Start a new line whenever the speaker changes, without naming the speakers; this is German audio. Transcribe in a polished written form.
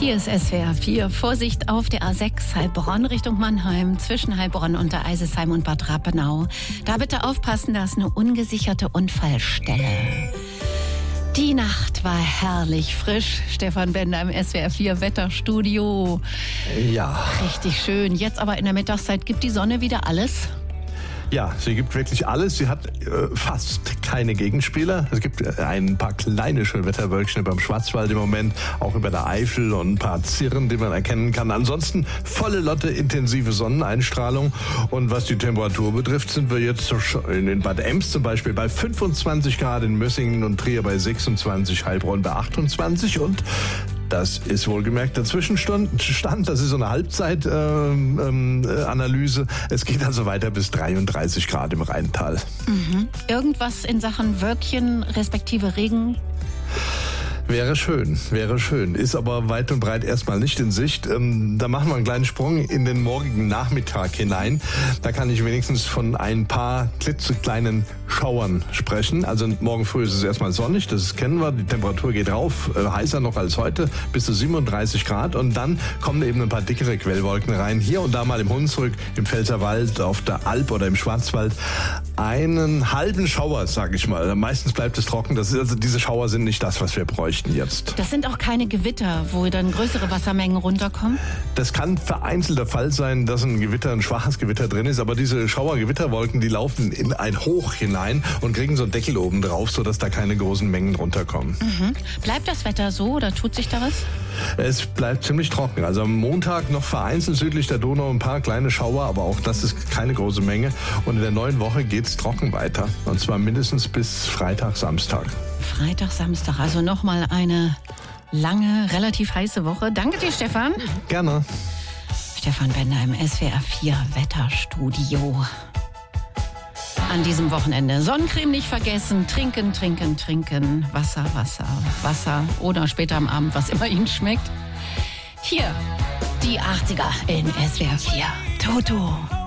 Hier ist SWR 4. Vorsicht auf der A6 Heilbronn Richtung Mannheim, zwischen Heilbronn und der Eisesheim und Bad Rappenau. Da bitte aufpassen, da ist eine ungesicherte Unfallstelle. Die Nacht war herrlich frisch. Stefan Bender im SWR 4 Wetterstudio.
Ja.
Richtig schön. Jetzt aber in der Mittagszeit gibt die Sonne wieder alles.
Ja, sie gibt wirklich alles. Sie hat fast keine Gegenspieler. Es gibt ein paar kleine Schönwetterwölkchen beim Schwarzwald im Moment, auch über der Eifel und ein paar Zirren, die man erkennen kann. Ansonsten volle Lotte intensive Sonneneinstrahlung. Und was die Temperatur betrifft, sind wir jetzt in Bad Ems zum Beispiel bei 25 Grad, in Mössingen und Trier bei 26, Heilbronn bei 28 und das ist wohlgemerkt der Zwischenstand. Das ist so eine Halbzeitanalyse. Es geht also weiter bis 33 Grad im Rheintal.
Mhm. Irgendwas in Sachen Wölkchen respektive Regen?
Wäre schön. Ist aber weit und breit erstmal nicht in Sicht. Da machen wir einen kleinen Sprung in den morgigen Nachmittag hinein. Da kann ich wenigstens von ein paar klitzekleinen Schauern sprechen. Also morgen früh ist es erstmal sonnig, das kennen wir. Die Temperatur geht rauf, heißer noch als heute, bis zu 37 Grad. Und dann kommen eben ein paar dickere Quellwolken rein. Hier und da mal im Hunsrück, im Pfälzerwald, auf der Alp oder im Schwarzwald. Einen halben Schauer, sag ich mal. Meistens bleibt es trocken. Diese Schauer sind nicht das, was wir bräuchten jetzt.
Das sind auch keine Gewitter, wo dann größere Wassermengen runterkommen?
Das kann vereinzelt der Fall sein, dass ein schwaches Gewitter drin ist, aber diese Schauer-Gewitterwolken, die laufen in ein Hoch hinein und kriegen so einen Deckel oben drauf, sodass da keine großen Mengen runterkommen.
Mhm. Bleibt das Wetter so oder tut sich da was?
Es bleibt ziemlich trocken. Also am Montag noch vereinzelt südlich der Donau ein paar kleine Schauer, aber auch das ist keine große Menge. Und in der neuen Woche geht's trocken weiter. Und zwar mindestens bis Freitag, Samstag.
Freitag, Samstag, also nochmal eine lange, relativ heiße Woche. Danke dir, Stefan.
Gerne.
Stefan Bender im SWR 4 Wetterstudio. An diesem Wochenende Sonnencreme nicht vergessen, trinken. Wasser oder später am Abend, was immer Ihnen schmeckt. Hier, die 80er in SWR 4. Toto.